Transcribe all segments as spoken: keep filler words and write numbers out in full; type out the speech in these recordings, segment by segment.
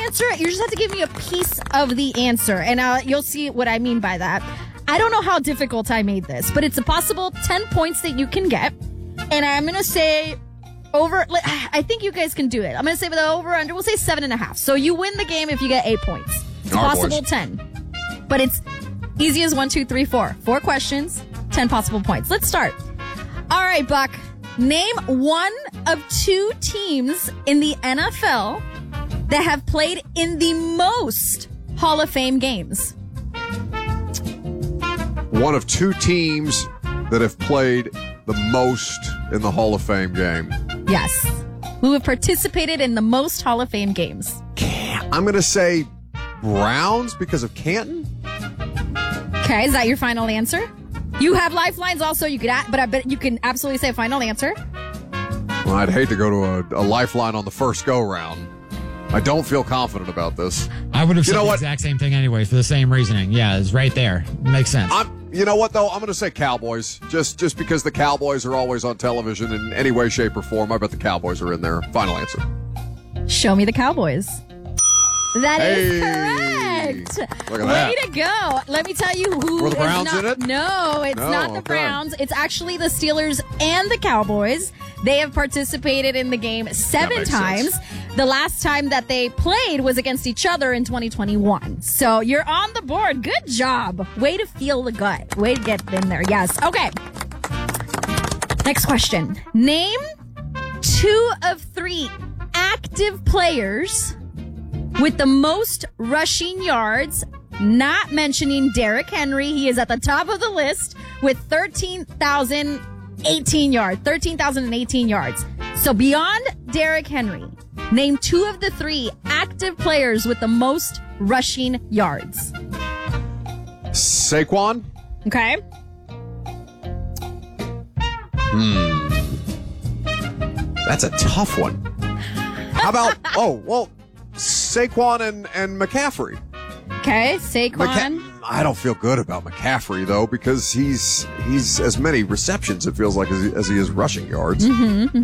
answer. You just have to give me a piece of the answer, and uh, you'll see what I mean by that. I don't know how difficult I made this, but it's a possible ten points that you can get. And I'm going to say over, I think you guys can do it. I'm going to say the over under, we'll say seven and a half. So you win the game if you get eight points. It's a All right, possible boys. ten. But it's easy as one, two, three, four. Four questions, ten possible points. Let's start. All right, Buck. Name one of two teams in the N F L that have played in the most Hall of Fame games. One of two teams that have played the most in the Hall of Fame game. Yes. Who have participated in the most Hall of Fame games. I'm going to say Browns because of Canton. Okay, is that your final answer? You have lifelines also, you could, but I bet you can absolutely say final answer. Well, I'd hate to go to a, a lifeline on the first go-round. I don't feel confident about this. I would have You said know the what? exact same thing anyway for the same reasoning. Yeah, it's right there. Makes sense. I'm, you know what, though? I'm going to say Cowboys. Just just because the Cowboys are always on television in any way, shape, or form. I bet the Cowboys are in there. Final answer. Show me the Cowboys. That is Hey. correct. Look at Way that. to go. Let me tell you who Were the is Browns not. in it? No, it's No, not the okay. Browns. It's actually the Steelers and the Cowboys. They have participated in the game seven makes times. sense. The last time that they played was against each other in twenty twenty-one. So you're on the board. Good job. Way to feel the gut. Way to get in there. Yes. Okay. Next question. Name two of three active players with the most rushing yards, not mentioning Derrick Henry. He is at the top of the list with thirteen thousand eighteen yards. thirteen thousand eighteen yards. So beyond Derrick Henry, name two of the three active players with the most rushing yards. Saquon? Okay? That's a tough one. How about, oh, well, Saquon and, and McCaffrey. Okay, Saquon. McCa- I don't feel good about McCaffrey, though, because he's he's as many receptions, it feels like, as he, as he is rushing yards. Mm-hmm,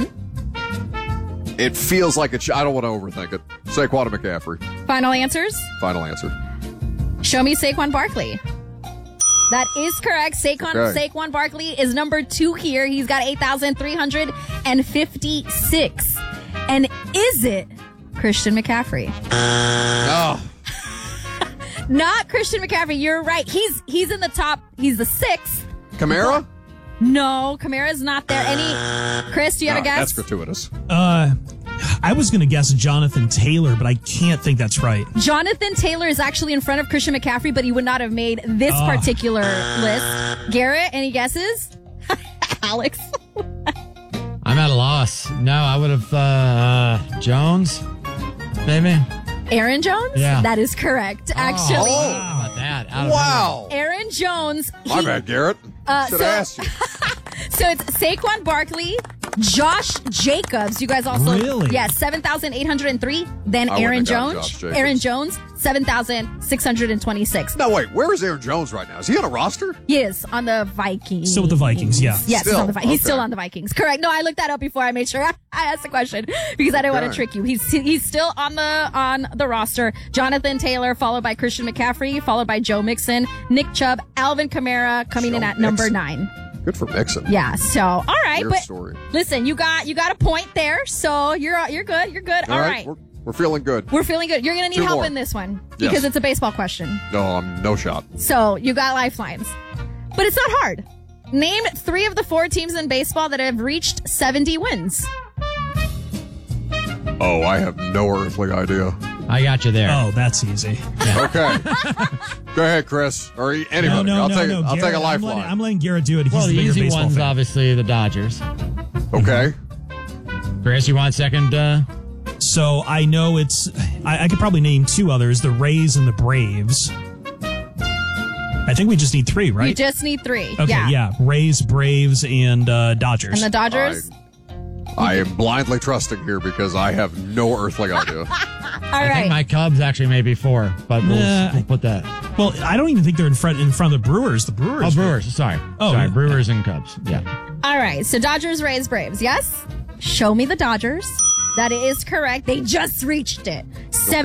mm-hmm. It feels like it. Sh- I don't want to overthink it. Saquon and McCaffrey. Final answers? Final answer. Show me Saquon Barkley. That is correct. Saquon Okay. Saquon Barkley is number two here. He's got eight thousand three hundred fifty-six. And is it Christian McCaffrey? Oh, Not Christian McCaffrey. You're right. He's he's in the top. He's the sixth. Kamara? No, Kamara's not there. Any? Chris, do you have Oh, a guess? that's gratuitous. Uh, I was going to guess Jonathan Taylor, but I can't think that's right. Jonathan Taylor is actually in front of Christian McCaffrey, but he would not have made this Oh. particular list. Garrett, any guesses? Alex? I'm at a loss. No, I would have, uh, uh, Jones, maybe. Aaron Jones? Yeah. That is correct, actually. Oh. How about that? Out of Wow. Aaron Jones. My he- bad, Garrett. Uh, Should so- have asked you. So it's Saquon Barkley, Josh Jacobs. You guys also. Really? Yeah, seven thousand eight hundred three. Then I wouldn't Aaron have gotten Jones. Josh Jacobs. Aaron Jones, seven thousand six hundred twenty-six. No, wait. Where is Aaron Jones right now? Is he on a roster? He is on the Vikings. Still with the Vikings, yeah. Yes, he's, Still, on the, Vi- he's okay. still on the Vikings. Correct. No, I looked that up before I made sure I, I asked the question because I didn't want to Okay. trick you. He's he's still on the on the roster. Jonathan Taylor, followed by Christian McCaffrey, followed by Joe Mixon, Nick Chubb, Alvin Kamara coming in Joe at number Mixon. nine. Good for Mixon. Yeah. So all right, Weird but story. listen, you got you got a point there. So you're you're good. You're good. All all right. right. We're, we're feeling good. We're feeling good. You're going to need Two help more. in this one Yes. because it's a baseball question. No, I'm no shot. So you got lifelines. But it's not hard. Name three of the four teams in baseball that have reached seventy wins. Oh, I have no earthly idea. I got you there. Oh, that's easy. Okay. Go ahead, Chris. Or anybody. No, no, I'll, no, take, no. I'll take Garrett, a I'm lifeline. letting, I'm letting Garrett do it. He's well, the the bigger easy baseball one's fan. obviously the Dodgers. Okay. Chris, you want second? Uh, So I know it's. I, I could probably name two others: the Rays and the Braves. I think we just need three, right? You just need three. okay, yeah. yeah. Rays, Braves, and uh, Dodgers. And the Dodgers? I am blindly trusting here because I have no earthly idea. All I right. think my Cubs actually may be four, but we'll, Nah, we'll put that. well, I don't even think they're in front in front of the Brewers. The Brewers. Oh, Brewers. Sorry. Oh, Sorry. yeah. Brewers and Cubs. Yeah. All right. So Dodgers, Rays, Braves. Yes? Show me the Dodgers. That is correct. They just reached it.